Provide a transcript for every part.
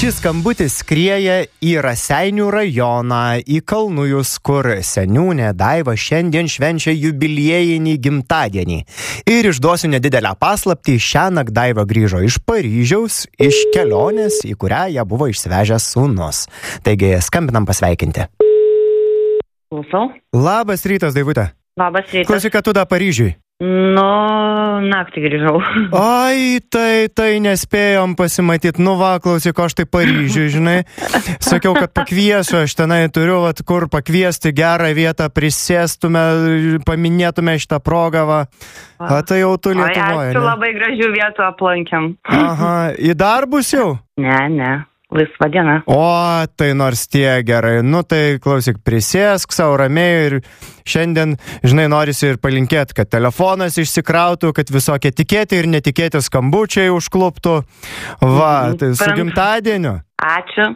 Šis skambutis skrieja į Raseinių rajoną, į Kalnujus, kur seniūnė Daiva šiandien švenčia jubiliejinį gimtadienį. Ir išduosiu nedidelę paslaptį, šiąnakt Daiva grįžo iš Paryžiaus, iš kelionės, į kurią ją buvo išsivežęs sūnus. Taigi skambinam pasveikinti. Klausau. Labas rytas, Daivute. Labas rytas. Klausyk, kad tu da Paryžiui. Naktį grįžau. Ai, tai nespėjom pasimatyti. Nu va, klausyk, aš tai Paryžiui, žinai. Sakiau, kad pakviesiu, aš tenai turiu, kur pakviesti gerą vietą, prisėstume, paminėtume šitą progą, va. Tai jau tu Lietuvoje. Ačiū, labai gražių vietų aplankėm. Aha, į darbus jau? Ne. Laisva diena. O, tai nors tie gerai. Nu tai klausyk, prisėsk savo ramiai ir šiandien, žinai, norisi ir palinkėti, kad telefonas išsikrautų, kad visokie tikėti ir netikėti skambučiai užkluptų. Va, tai su gimtadieniu. Ačiū.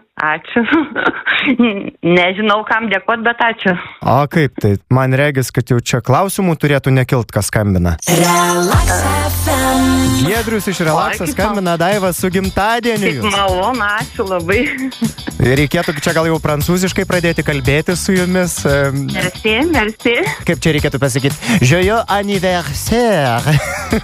Nežinau, kam dėkot, bet ačiū. O kaip tai? Man regis, kad jau čia klausimų turėtų nekilt, kas skambina. Giedrius iš Relaxo skambina, Daiva, su gimtadieniu. Kaip malonu, ačiū labai. Reikėtų čia gal jau prancūziškai pradėti kalbėti su jumis. Merci. Kaip čia reikėtų pasakyti? Joyeux anniversaire.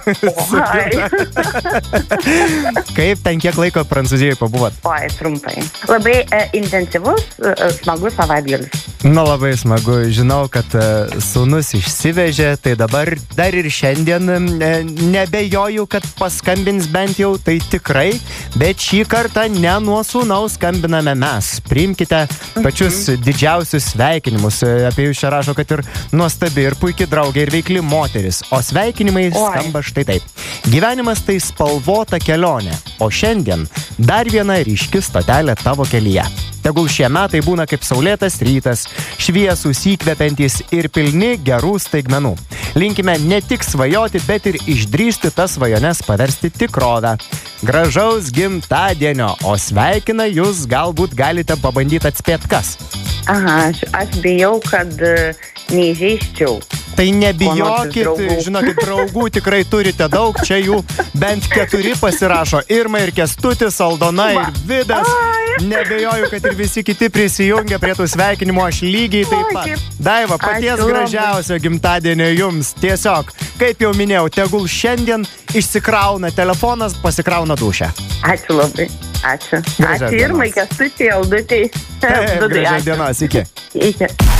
Kaip ten kiek laiko Prancūzijoje pabuvot? Oi, trumpai. Labai intensyvus, smagus savaitgalis. Na, labai smagu. Žinau, kad sūnus išsivežė, tai dabar dar ir šiandien nebejoju, kad paskambins bent jau, tai tikrai, bet šį kartą ne nuo sūnaus skambiname mes. Priimkite pačius didžiausius sveikinimus. Apie jūs čia rašo, kad ir nuostabi, ir puikiai draugė, ir veikli moteris. O sveikinimai skamba štai taip. Gyvenimas tai spalvota kelionė, o šiandien dar viena ryški stotelė tavo kelyje. Tegul šie metai būna kaip saulėtas rytas, šviesūs, įkvepiantys ir pilni gerų staigmenų. Linkime ne tik svajoti, bet ir išdrįsti tas svajones paversti tikrovę. Gražaus gimtadienio, o sveikina jūs galbūt galite pabandyti atspėti kas. Aha, aš bijau, kad neįžeisčiau. Tai nebijokit, žinokit, draugų tikrai turite daug, čia jų bent 4 pasirašo. Irma ir Kęstutis, Aldona ir Vidas. Nebejoju, kad ir visi kiti prisijungia prie tų sveikinimų, aš lygiai taip pat. Daiva, paties gražiausio gimtadienio jums. Tiesiog, kaip jau minėjau, tegul šiandien išsikrauna telefonas, pasikrauna dušę. Ačiū labai. Ačiū Irmai, Kęstučiai, Aldutei. Gražios dienos, iki.